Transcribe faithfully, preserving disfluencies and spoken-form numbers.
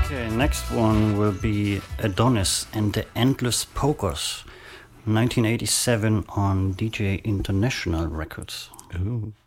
Okay, next one will be Adonis and the Endless Pokers, nineteen eighty-seven on D J International Records. Ooh.